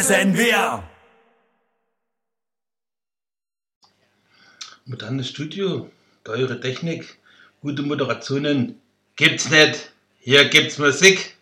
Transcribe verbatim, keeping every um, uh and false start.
Sind wir. Modernes Studio, teure Technik, gute Moderationen gibt's nicht. Hier gibt's Musik.